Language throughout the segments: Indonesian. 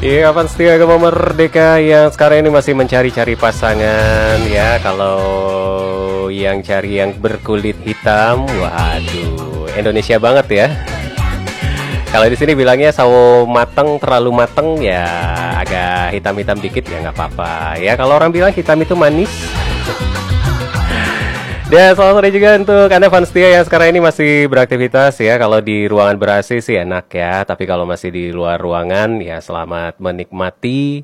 Iya, fans setia Agama Merdeka yang sekarang ini masih mencari-cari pasangan ya. Kalau yang cari yang berkulit hitam, waduh, Indonesia banget ya. Kalau di sini bilangnya sawo mateng, terlalu mateng ya agak hitam-hitam dikit ya nggak apa-apa. Ya kalau orang bilang hitam itu manis. Dan selamat sore juga untuk Anda fans setia yang sekarang ini masih beraktivitas ya. Kalau di ruangan ber-AC sih enak ya. Tapi kalau masih di luar ruangan ya selamat menikmati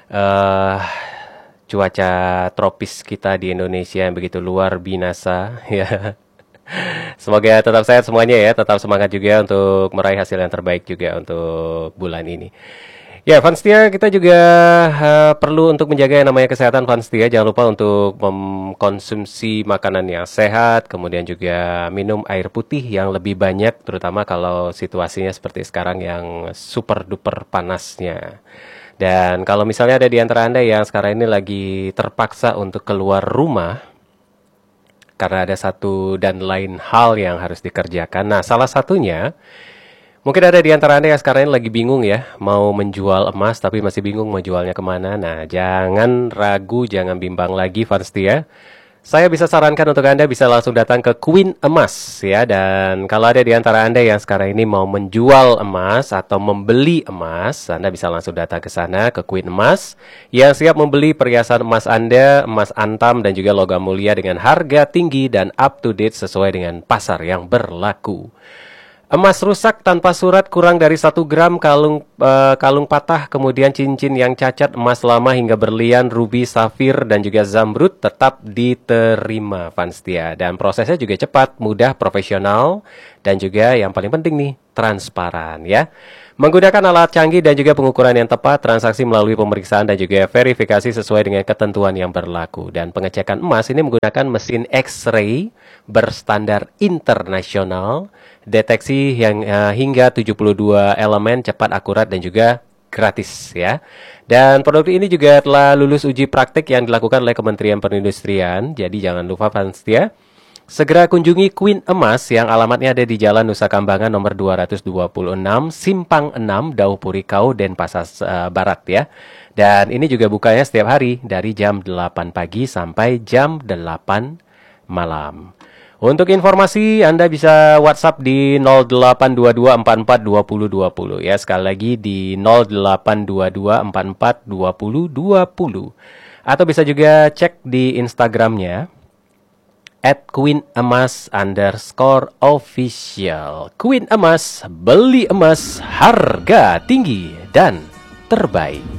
cuaca tropis kita di Indonesia yang begitu luar binasa ya. Semoga tetap sehat semuanya ya. Tetap semangat juga untuk meraih hasil yang terbaik juga untuk bulan ini. Ya, fans setia kita juga perlu untuk menjaga yang namanya kesehatan fans setia. Jangan lupa untuk mengkonsumsi makanan yang sehat, kemudian juga minum air putih yang lebih banyak, terutama kalau situasinya seperti sekarang yang super duper panasnya. Dan kalau misalnya ada di antara Anda yang sekarang ini lagi terpaksa untuk keluar rumah karena ada satu dan lain hal yang harus dikerjakan. Nah, salah satunya mungkin ada di antara Anda yang sekarang ini lagi bingung ya, mau menjual emas tapi masih bingung mau jualnya kemana. Nah, jangan ragu, jangan bimbang lagi fans setia. Saya bisa sarankan untuk Anda bisa langsung datang ke Queen Emas ya. Dan kalau ada di antara Anda yang sekarang ini mau menjual emas atau membeli emas, Anda bisa langsung datang ke sana, ke Queen Emas, yang siap membeli perhiasan emas Anda, emas antam dan juga logam mulia dengan harga tinggi dan up to date sesuai dengan pasar yang berlaku. Emas rusak tanpa surat kurang dari 1 gram, kalung patah, kemudian cincin yang cacat, emas lama hingga berlian, rubi, safir, dan juga zamrud tetap diterima fans setia. Dan prosesnya juga cepat, mudah, profesional, dan juga yang paling penting nih, transparan ya. Menggunakan alat canggih dan juga pengukuran yang tepat, transaksi melalui pemeriksaan dan juga verifikasi sesuai dengan ketentuan yang berlaku. Dan pengecekan emas ini menggunakan mesin X-ray berstandar internasional, deteksi yang hingga 72 elemen, cepat, akurat, dan juga gratis ya. Dan produk ini juga telah lulus uji praktik yang dilakukan oleh Kementerian Perindustrian. Jadi jangan lupa fans setia, segera kunjungi Queen Emas yang alamatnya ada di Jalan Nusa Kambangan nomor 226, Simpang 6, Daupuri Kau, Denpasar Barat ya. Dan ini juga bukanya setiap hari dari jam 8 pagi sampai jam 8 malam. Untuk informasi Anda bisa WhatsApp di 0822442020 ya. Sekali lagi di 0822442020. Atau bisa juga cek di Instagramnya @queenemas_official. Queen Emas, beli emas harga tinggi dan terbaik.